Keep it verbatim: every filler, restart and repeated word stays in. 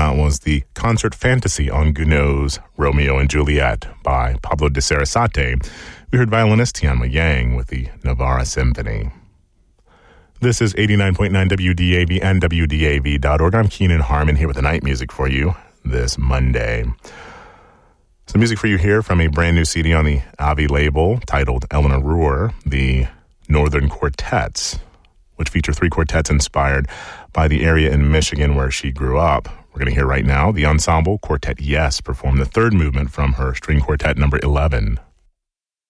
that was the concert fantasy on Gounod's Romeo and Juliet by Pablo de Sarasate. We heard violinist Tianma Yang with the Navarra Symphony. This is eighty-nine point nine W D A V and W D A V dot org. I'm Keenan Harmon here with the night music for you this Monday. Some music for you here from a brand new C D on the Avi label titled Eleanor Rohr, the Northern Quartets, which feature three quartets inspired by the area in Michigan where she grew up. We're going to hear right now the ensemble Quartet Yes perform the third movement from her string quartet number eleven.